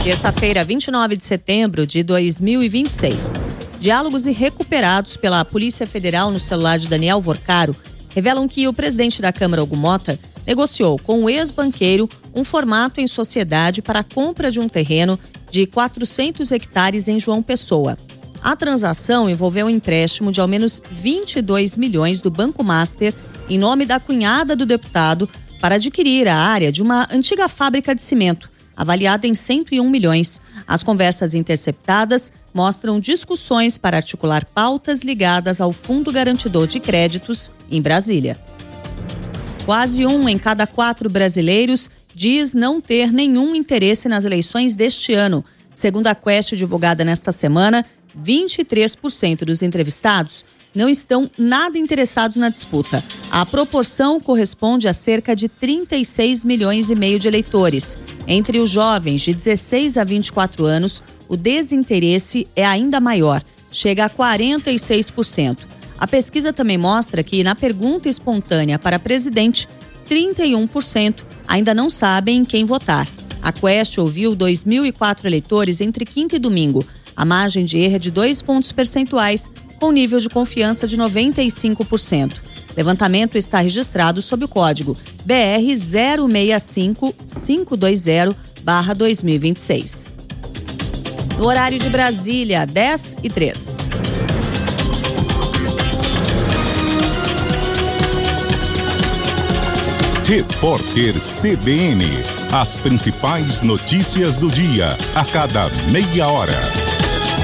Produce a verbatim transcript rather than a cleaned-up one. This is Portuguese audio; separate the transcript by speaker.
Speaker 1: Terça-feira, vinte e nove de setembro de dois mil e vinte e seis. Diálogos recuperados pela Polícia Federal no celular de Daniel Vorcaro revelam que o presidente da Câmara, Hugo Motta, negociou com o ex-banqueiro um formato em sociedade para a compra de um terreno de quatrocentos hectares em João Pessoa. A transação envolveu um empréstimo de ao menos vinte e dois milhões do Banco Master em nome da cunhada do deputado para adquirir a área de uma antiga fábrica de cimento, avaliada em cento e um milhões. As conversas interceptadas mostram discussões para articular pautas ligadas ao Fundo Garantidor de Créditos em Brasília. Quase um em cada quatro brasileiros diz não ter nenhum interesse nas eleições deste ano. Segundo a Quest divulgada nesta semana, vinte e três por cento dos entrevistados não estão nada interessados na disputa. A proporção corresponde a cerca de trinta e seis milhões e meio de eleitores. Entre os jovens de dezesseis a vinte e quatro anos, o desinteresse é ainda maior, chega a quarenta e seis por cento. A pesquisa também mostra que, na pergunta espontânea para presidente, trinta e um por cento ainda não sabem em quem votar. A Quest ouviu dois mil e quatro eleitores entre quinta e domingo. A margem de erro é de dois pontos percentuais, com nível de confiança de noventa e cinco por cento. Levantamento está registrado sob o código B R zero seis cinco cinco dois zero barra dois mil e vinte e seis. No horário de Brasília, dez e três.
Speaker 2: Repórter C B N. As principais notícias do dia, a cada meia hora.